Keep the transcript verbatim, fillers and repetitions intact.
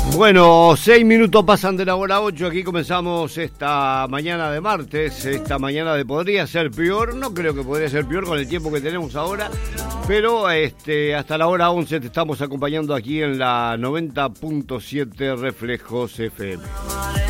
Bueno, seis minutos pasan de la hora ocho, aquí comenzamos esta mañana de martes, esta mañana de podría ser peor, no creo que podría ser peor con el tiempo que tenemos ahora, pero este hasta la hora once te estamos acompañando aquí en la noventa punto siete Reflejos F M.